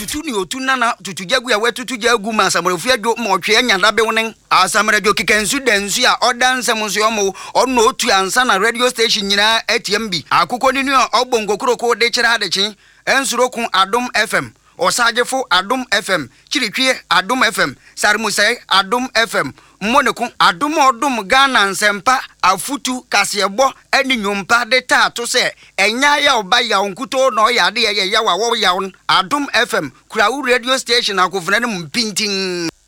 tutu ni otu nana tutu jagu ya wetutu jagu ma asamrefu adwo ma otwe anyada be wonen asamrejo kikansu dansu a odansem so yomo ono otu ansa na radio station nyina ATMB akukọ ni ogbongokuroko de kira adechi ensurokun Adom FM osagefo Adom FM chiritwie Adom FM sarmusai Adom FM monekun Adom odum Ghana nsempa afutu kasebo eni nyumpa de tato se enya ya oba ya onkuto no ya de ya wa wo ya Adom FM kura radio station akofuna ne mpintin